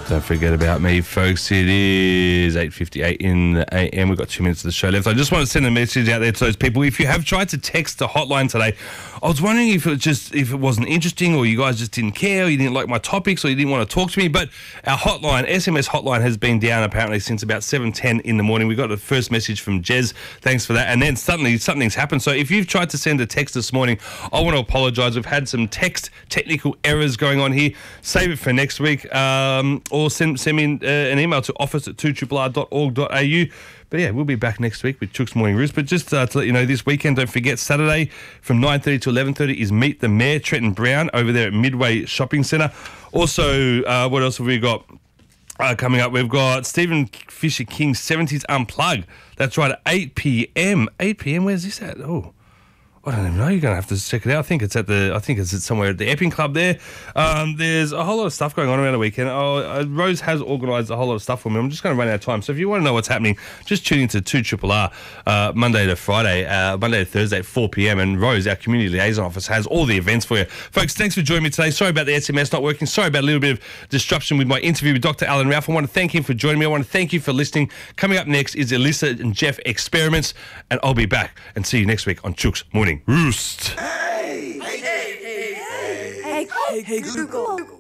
Don't forget about me, folks. It is 8:58 in the AM. We've got 2 minutes of the show left. I just want to send a message out there to those people. If you have tried to text the hotline today, I was wondering if it wasn't interesting, or you guys just didn't care, or you didn't like my topics, or you didn't want to talk to me. But our hotline, SMS hotline, has been down apparently since about 7:10 in the morning. We got the first message from Jez. Thanks for that. And then suddenly something's happened. So if you've tried to send a text this morning, I want to apologise. We've had some technical errors going on here. Save it for next week. Or send me an email to office@2rrr.org.au. But yeah, we'll be back next week with Chook's Morning Roost. But just to let you know, this weekend, don't forget, Saturday from 9:30 to 11:30 is Meet the Mayor, Trenton Brown, over there at Midway Shopping Centre. Also, what else have we got coming up? We've got Stephen Fisher King's 70s Unplugged. That's right, at 8 p.m. 8 p.m, where's this at? Oh, I don't even know. You're going to have to check it out. I think it's somewhere at the Epping Club there. There's a whole lot of stuff going on around the weekend. Rose has organised a whole lot of stuff for me. I'm just going to run out of time. So if you want to know what's happening, just tune into 2RRR Monday to Friday, Monday to Thursday at 4 p.m. And Rose, our community liaison officer, has all the events for you. Folks, thanks for joining me today. Sorry about the SMS not working. Sorry about a little bit of disruption with my interview with Dr. Alan Ralph. I want to thank him for joining me. I want to thank you for listening. Coming up next is Alyssa and Jeff Experiments. And I'll be back and see you next week on Chook's Morning Roost. Hey, Google.